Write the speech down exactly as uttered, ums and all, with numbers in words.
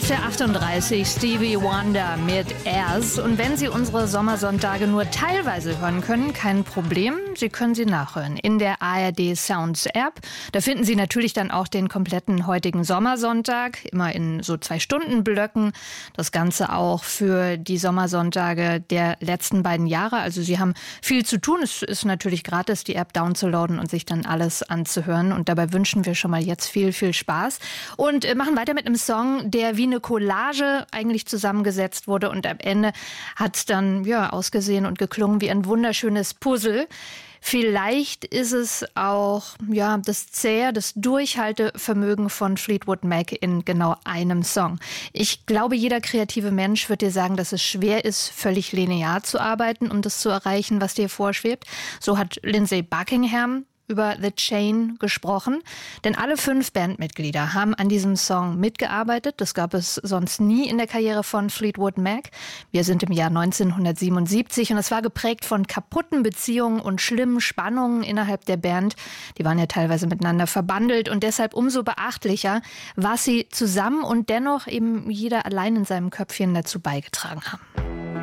der achtunddreißig, Stevie Wonder mit Airs. Und wenn Sie unsere Sommersonntage nur teilweise hören können, kein Problem. Sie können sie nachhören in der A R D Sounds App. Da finden Sie natürlich dann auch den kompletten heutigen Sommersonntag, immer in so zwei Stunden Blöcken. Das Ganze auch für die Sommersonntage der letzten beiden Jahre. Also Sie haben viel zu tun. Es ist natürlich gratis, die App downzuladen und sich dann alles anzuhören. Und dabei wünschen wir schon mal jetzt viel, viel Spaß. Und äh, machen weiter mit einem Song, der wie eine Collage eigentlich zusammengesetzt wurde. Und am Ende hat es dann ja ausgesehen und geklungen wie ein wunderschönes Puzzle. Vielleicht ist es auch ja das zähe, das Durchhaltevermögen von Fleetwood Mac in genau einem Song. Ich glaube, jeder kreative Mensch wird dir sagen, dass es schwer ist, völlig linear zu arbeiten, um das zu erreichen, was dir vorschwebt. So hat Lindsey Buckingham über The Chain gesprochen. Denn alle fünf Bandmitglieder haben an diesem Song mitgearbeitet. Das gab es sonst nie in der Karriere von Fleetwood Mac. Wir sind im Jahr neunzehnhundertsiebenundsiebzig und es war geprägt von kaputten Beziehungen und schlimmen Spannungen innerhalb der Band. Die waren ja teilweise miteinander verbandelt und deshalb umso beachtlicher, was sie zusammen und dennoch eben jeder allein in seinem Köpfchen dazu beigetragen haben.